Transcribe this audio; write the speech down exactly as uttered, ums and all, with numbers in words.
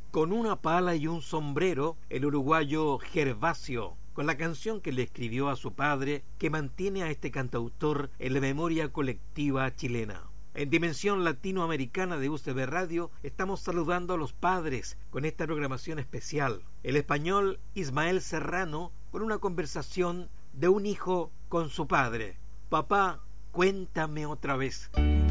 Con una pala y un sombrero, el uruguayo Gervasio, con la canción que le escribió a su padre, que mantiene a este cantautor en la memoria colectiva chilena. En Dimensión Latinoamericana de U C B Radio estamos saludando a los padres con esta programación especial. El español Ismael Serrano con una conversación de un hijo con su padre. Papá, cuéntame otra vez.